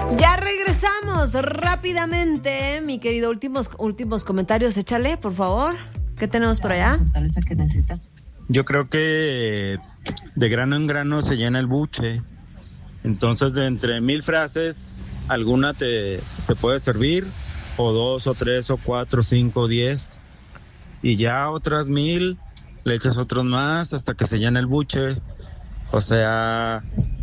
Ya regresamos rápidamente, mi querido. Últimos comentarios, échale, por favor. ¿Qué tenemos por allá? La fortaleza que necesitas. Yo creo que de grano en grano se llena el buche. Entonces, de entre 1000 frases, alguna te puede servir, o 2, o 3, o 4, 5, 10. Y ya otras 1000, le echas otros más hasta que se llena el buche. O sea,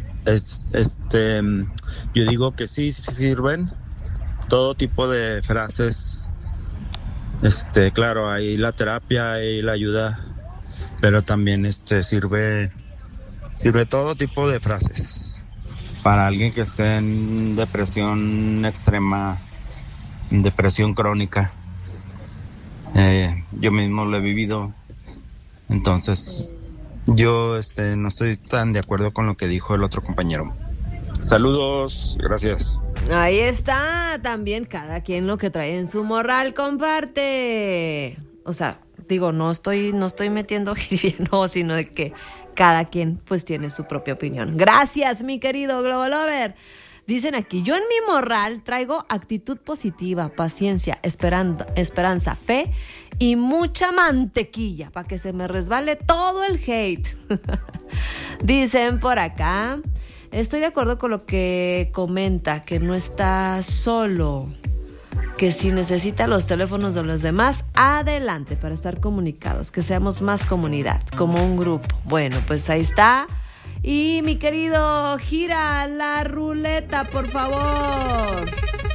yo digo que sí sirven todo tipo de frases. Claro, hay la terapia, hay la ayuda, pero también sirve todo tipo de frases para alguien que esté en depresión extrema, en depresión crónica. Yo mismo lo he vivido, entonces yo no estoy tan de acuerdo con lo que dijo el otro compañero. Saludos, gracias. Ahí está, también cada quien lo que trae en su morral comparte. O sea, digo, no estoy metiendo jiribilla, no, sino de que cada quien pues tiene su propia opinión. Gracias, mi querido Globo Lover. Dicen aquí, yo en mi morral traigo actitud positiva, paciencia, esperanza, fe y mucha mantequilla para que se me resbale todo el hate. Dicen por acá, estoy de acuerdo con lo que comenta, que no está solo, que si necesita los teléfonos de los demás, adelante para estar comunicados, que seamos más comunidad, como un grupo. Bueno, pues ahí está. Y mi querido, gira la ruleta, por favor.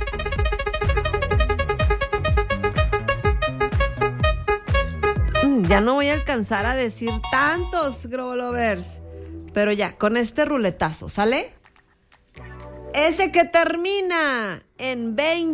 Ya no voy a alcanzar a decir tantos, Globolovers. Pero ya, con este ruletazo, ¿sale? Ese que termina en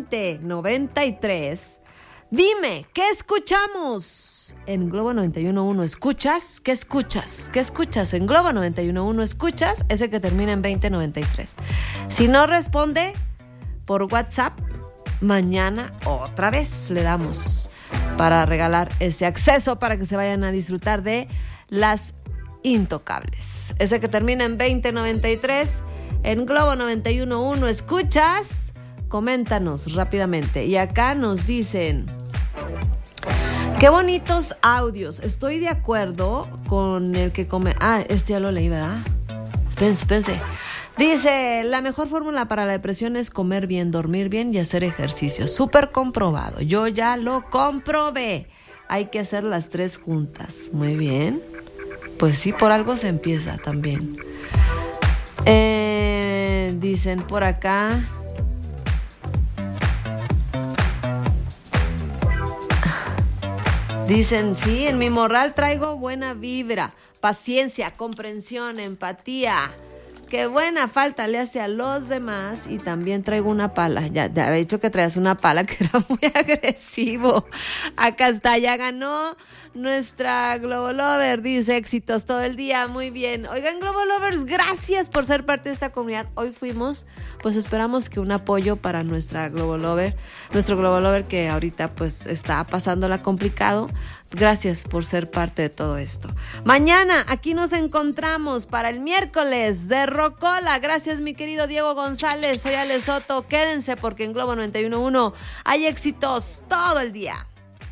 2093. Dime, ¿qué escuchamos? En Globo 91.1 ¿escuchas? ¿Qué escuchas? ¿Qué escuchas? En Globo 91.1 ¿escuchas? Ese que termina en 2093. Si no responde por WhatsApp, mañana otra vez le damos para regalar ese acceso para que se vayan a disfrutar de las intocables. Ese que termina en 2093 en Globo 91.1 ¿escuchas? Coméntanos rápidamente. Y acá nos dicen, qué bonitos audios. Estoy de acuerdo con el que come. Ya lo leí, ¿verdad? Espérense. Dice, la mejor fórmula para la depresión es comer bien, dormir bien y hacer ejercicio. Súper comprobado. Yo ya lo comprobé. Hay que hacer las 3 juntas. Muy bien. Pues sí, por algo se empieza también. Dicen por acá. Dicen, sí, en mi morral traigo buena vibra, paciencia, comprensión, empatía. Qué buena falta le hace a los demás. Y también traigo una pala. Ya había dicho que traías una pala, que era muy agresivo. Acá está, ya ganó nuestra Globo Lover. Dice, éxitos todo el día, muy bien. Oigan, Globo Lovers, gracias por ser parte de esta comunidad. Hoy fuimos, pues esperamos que un apoyo para nuestra Globo Lover, nuestro Globo Lover que ahorita pues está pasándola complicado. Gracias por ser parte de todo esto. Mañana aquí nos encontramos para el miércoles de Rocola. Gracias, mi querido Diego González. Soy Ale Soto. Quédense porque en Globo 91.1 hay éxitos todo el día.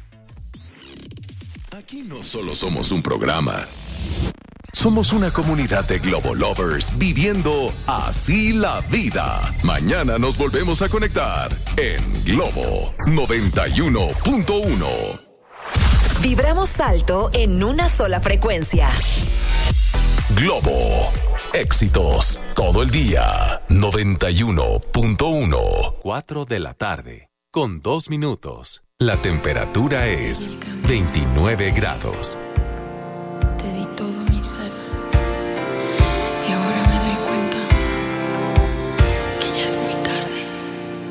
Aquí no solo somos un programa. Somos una comunidad de Globo Lovers viviendo así la vida. Mañana nos volvemos a conectar en Globo 91.1. Vibramos alto en una sola frecuencia. Globo. Éxitos todo el día. 91.1. 4 de la tarde. Con 2 minutos. La temperatura es 29 grados.